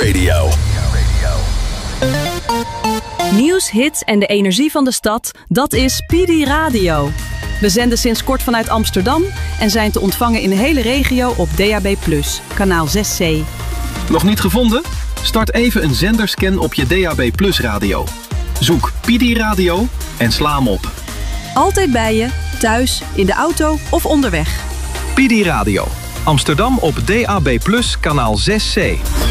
Radio. Nieuws, hits en de energie van de stad, dat is PD Radio. We zenden sinds kort vanuit Amsterdam en zijn te ontvangen in de hele regio op DAB+, kanaal 6C. Nog niet gevonden? Start even een zenderscan op je DAB+ radio. Zoek PD Radio en sla hem op. Altijd bij je, thuis, in de auto of onderweg. PD Radio. Amsterdam op DAB+, kanaal 6C.